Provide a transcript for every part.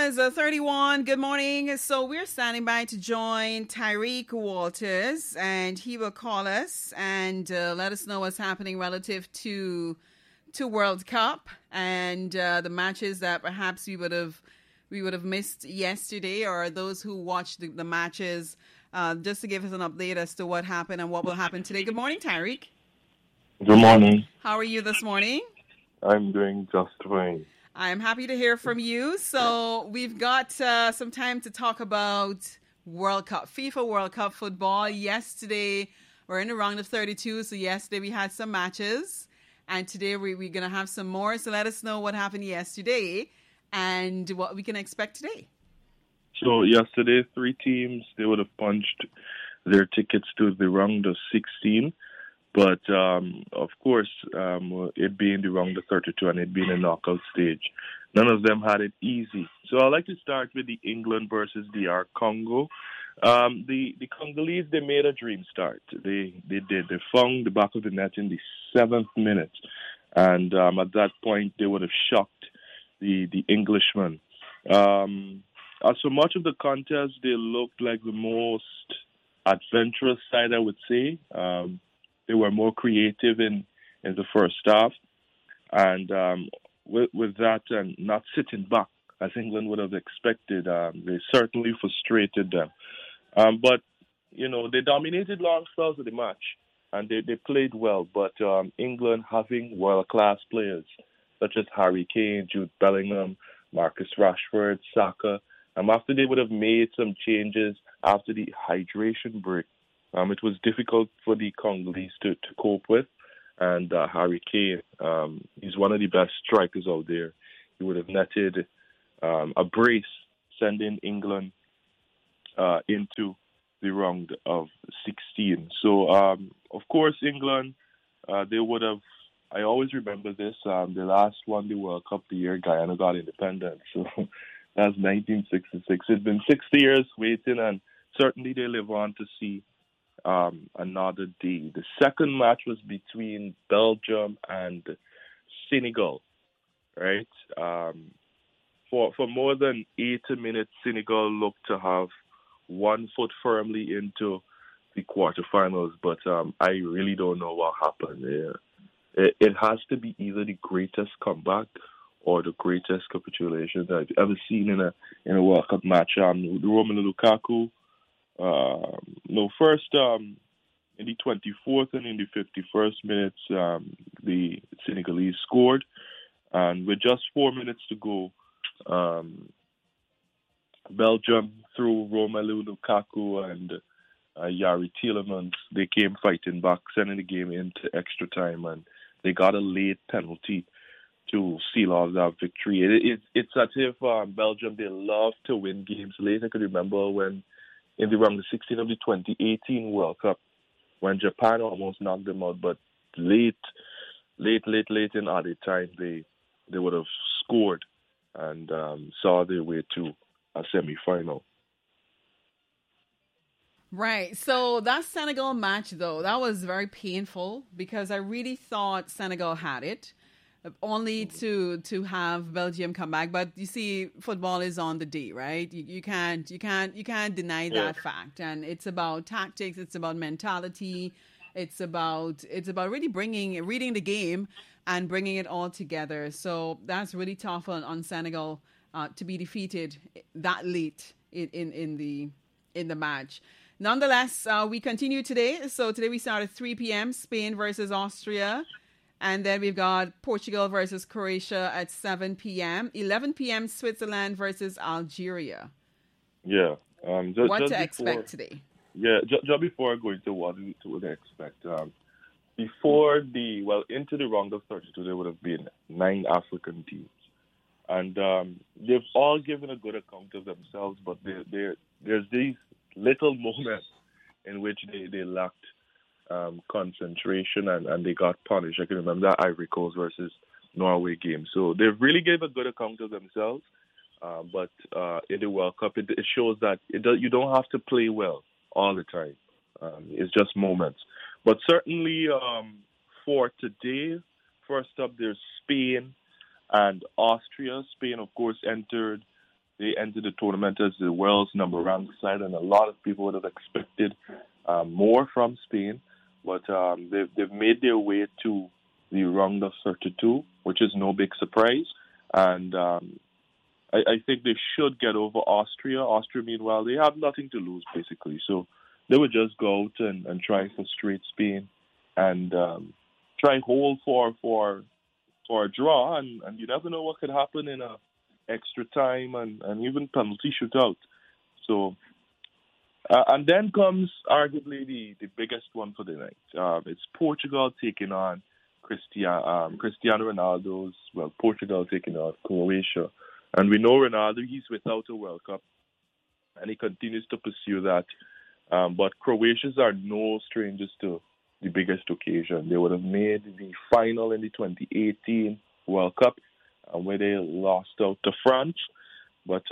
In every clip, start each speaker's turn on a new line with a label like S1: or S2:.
S1: was 31. Good morning. So we're standing by to join Tyreek Walters, and he will call us and let us know what's happening relative to World Cup and the matches that perhaps we would have missed yesterday, or those who watched the matches, just to give us an update as to what happened and what will happen today. Good morning, Tyreek.
S2: Good morning.
S1: How are you this morning?
S2: I'm doing just fine.
S1: I'm happy to hear from you. So we've got some time to talk about World Cup, FIFA World Cup football. Yesterday, we're in the round of 32. So yesterday we had some matches, and today we're going to have some more. So let us know what happened yesterday and what we can expect today.
S2: So yesterday, three teams, they would have punched their tickets to the round of 16. But, of course, it being the round of 32 and it being a knockout stage, none of them had it easy. So I'd like to start with the England versus DR Congo. The Congolese, they made a dream start. They did. They found the back of the net in the 7th minute. And at that point, they would have shocked the Englishmen. As for much of the contest, they looked like the most adventurous side, I would say. They were more creative in the first half. And with that and not sitting back, as England would have expected, they certainly frustrated them. But, they dominated long spells of the match, and they played well. But England having world-class players, such as Harry Kane, Jude Bellingham, Marcus Rashford, Saka, after they would have made some changes after the hydration break, it was difficult for the Congolese to cope with. And Harry Kane, he's one of the best strikers out there. He would have netted a brace, sending England into the round of 16. So, of course, England, they would have, I always remember this, the last one, the World Cup, the year Guyana got independence. So that's 1966. It's been 60 years waiting, and certainly they live on to see another day. The second match was between Belgium and Senegal, right? For more than 80 minutes, Senegal looked to have one foot firmly into the quarterfinals, but I really don't know what happened there. It has to be either the greatest comeback or the greatest capitulation that I've ever seen in a World Cup match. Romelu Lukaku, first in the 24th and in the 51st minutes, the Senegalese scored, and with just 4 minutes to go, Belgium, through Romelu Lukaku and Yari Tielemans, they came fighting back, sending the game into extra time, and they got a late penalty to seal off that victory. It's as if Belgium, they love to win games late. I can remember when in the round of 16 of the 2018 World Cup, when Japan almost knocked them out, but late in added time, they would have scored and saw their way to a semi-final.
S1: Right. So that Senegal match, though, that was very painful because I really thought Senegal had it, only to have Belgium come back. But you see, football is on the day, right? You can't deny that fact. And it's about tactics. It's about mentality. It's about really reading the game and bringing it all together. So that's really tough on Senegal to be defeated that late in the match. Nonetheless, we continue today. So today we start at 3 p.m. Spain versus Austria. And then we've got Portugal versus Croatia at 7 p.m. 11 p.m. Switzerland versus Algeria.
S2: Yeah.
S1: What to expect today?
S2: Yeah, just before I go into what to expect, into the round of 32, there would have been 9 African teams. And they've all given a good account of themselves, but there's these little moments in which they lacked concentration and they got punished. I can remember that Ivory Coast versus Norway game. So they really gave a good account of themselves, but in the World Cup, it shows that you don't have to play well all the time. It's just moments. But certainly for today, first up there's Spain and Austria. Spain, of course, entered they entered the tournament as the world's number one side, and a lot of people would have expected more from Spain. But they've made their way to the round of 32, which is no big surprise. And I think they should get over Austria. Austria, meanwhile, they have nothing to lose, basically. So they would just go out and try to frustrate Spain and try hold for a draw. And you never know what could happen in a extra time and even penalty shootout. So, and then comes arguably the biggest one for the night. It's Portugal taking on Cristiano Ronaldo's, Portugal taking on Croatia. And we know Ronaldo, he's without a World Cup, and he continues to pursue that. But Croatians are no strangers to the biggest occasion. They would have made the final in the 2018 World Cup, where they lost out to France. But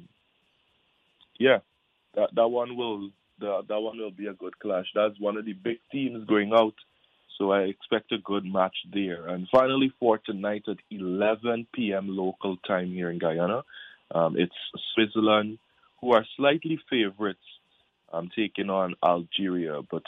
S2: that one will be a good clash. That's one of the big teams going out, so I expect a good match there. And finally, for tonight at 11 p.m. local time here in Guyana, it's Switzerland, who are slightly favorites, taking on Algeria. But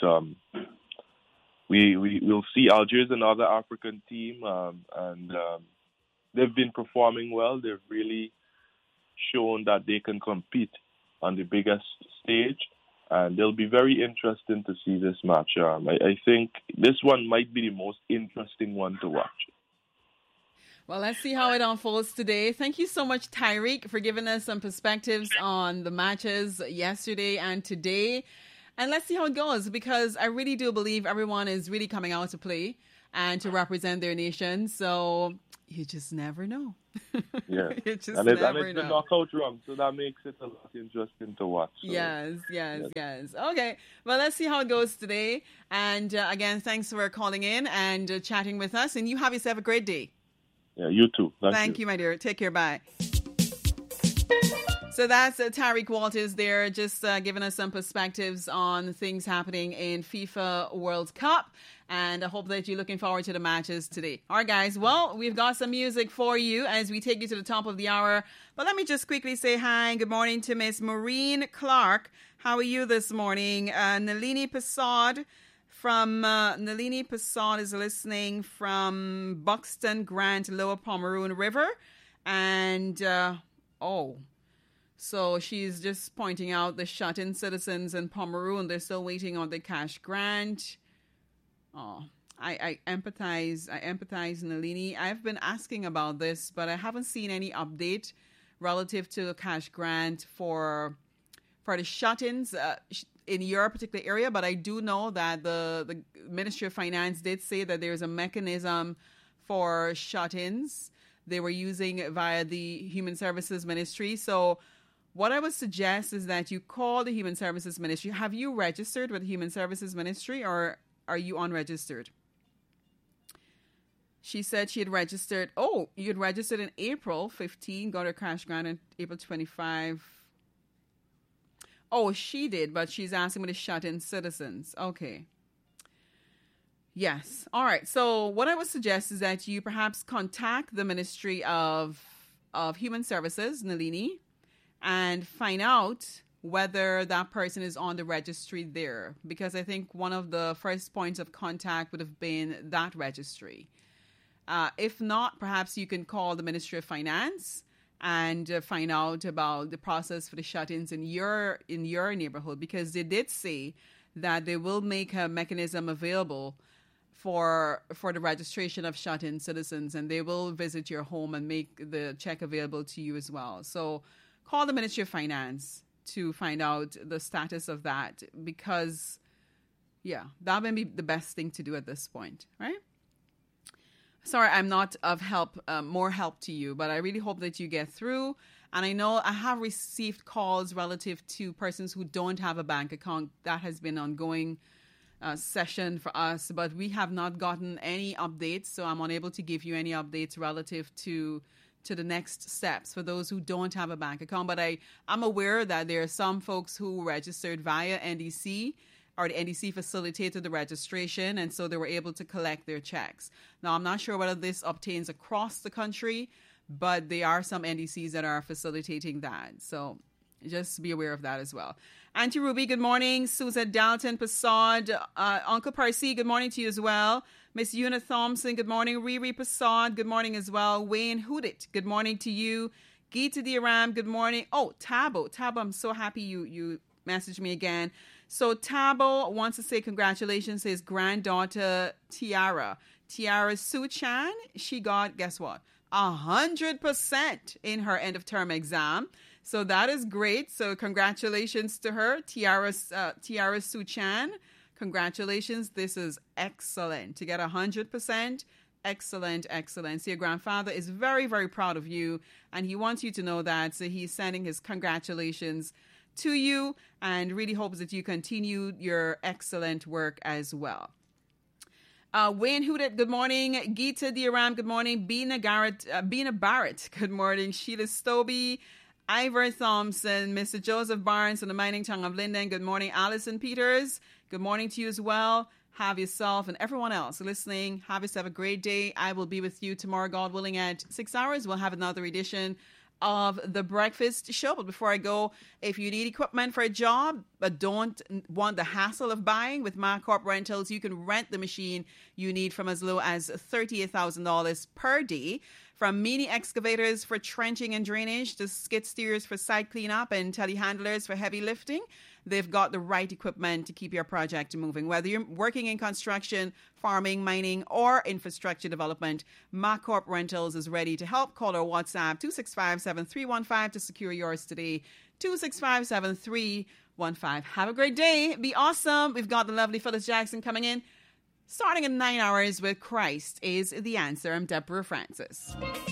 S2: we'll see. Algeria is another African team, and they've been performing well. They've really shown that they can compete on the biggest stage, and it'll be very interesting to see this match. I think this one might be the most interesting one to watch.
S1: Well, let's see how it unfolds today. Thank you so much, Tyreek, for giving us some perspectives on the matches yesterday and today. And let's see how it goes, because I really do believe everyone is really coming out to play and to represent their nation. So you just never know.
S2: Yeah.
S1: It's
S2: the knockout round, so that makes it a lot interesting to watch. So.
S1: Yes. Okay, well, let's see how it goes today. And again, thanks for calling in and chatting with us. And you have yourself a great day.
S2: Yeah, you too.
S1: Thank you, my dear. Take care. Bye. So that's Tyreek Walters there, just giving us some perspectives on things happening in FIFA World Cup. And I hope that you're looking forward to the matches today. All right, guys. Well, we've got some music for you as we take you to the top of the hour. But let me just quickly say hi. Good morning to Miss Maureen Clark. How are you this morning? Nalini Passad is listening from Buxton Grant, Lower Pomeroon River. And, so she's just pointing out the shut-in citizens in Pomeroon. They're still waiting on the cash grant. Oh, I empathize, Nalini. I've been asking about this, but I haven't seen any update relative to the cash grant for the shut-ins in your particular area. But I do know that the Ministry of Finance did say that there's a mechanism for shut-ins they were using via the Human Services Ministry. So what I would suggest is that you call the Human Services Ministry. Have you registered with the Human Services Ministry, or are you unregistered? She said she had registered. Oh, you had registered in April 15, got her cash grant in April 25. Oh, she did, but she's asking me to shut in citizens. Okay. Yes. All right. So what I would suggest is that you perhaps contact the Ministry of Human Services, Nalini, and find out whether that person is on the registry there. Because I think one of the first points of contact would have been that registry. If not, perhaps you can call the Ministry of Finance and find out about the process for the shut-ins in your neighborhood, because they did say that they will make a mechanism available for the registration of shut-in citizens, and they will visit your home and make the check available to you as well. So call the Ministry of Finance to find out the status of that, because, that may be the best thing to do at this point, right? Sorry, I'm not of more help to you, but I really hope that you get through. And I know I have received calls relative to persons who don't have a bank account. That has been an ongoing session for us, but we have not gotten any updates, so I'm unable to give you any updates relative to the next steps for those who don't have a bank account. But I'm aware that there are some folks who registered via NDC, or the NDC facilitated the registration, and so they were able to collect their checks. Now, I'm not sure whether this obtains across the country, but there are some NDCs that are facilitating that. So just be aware of that as well. Auntie Ruby, good morning. Susan Dalton Passad, Uncle Parsi, good morning to you as well. Miss Una Thompson, good morning. Riri Passad, good morning as well. Wayne Hoodit, good morning to you. Geeta Diaram, good morning. Oh, Tabo, I'm so happy you messaged me again. So Tabo wants to say congratulations to his granddaughter Tiara Suchan. She got, guess what, 100% in her end of term exam. So that is great. So congratulations to her, Tiara Suchan. Congratulations. This is excellent. To get 100%, excellent. So your grandfather is very, very proud of you, and he wants you to know that. So he's sending his congratulations to you and really hopes that you continue your excellent work as well. Wayne Hoodet, good morning. Geeta Diaram, good morning. Bina Barrett, good morning. Sheila Stobie, Ivor Thompson, Mr. Joseph Barnes on the mining tongue of Linden, good morning. Allison Peters, good morning to you as well. Have yourself and everyone else listening, have yourself a great day. I will be with you tomorrow, God willing, at 6 hours. We'll have another edition of the breakfast show. But before I go, if you need equipment for a job but don't want the hassle of buying, with MacCorp Rentals, you can rent the machine you need from as low as $38,000 per day. From mini excavators for trenching and drainage to skid steers for site cleanup and telehandlers for heavy lifting, they've got the right equipment to keep your project moving. Whether you're working in construction, farming, mining, or infrastructure development, MacCorp Rentals is ready to help. Call or WhatsApp 265-7315 to secure yours today. 265-7315. Have a great day. Be awesome. We've got the lovely Phyllis Jackson coming in. Starting in 9 hours with Christ is the Answer. I'm Deborah Francis.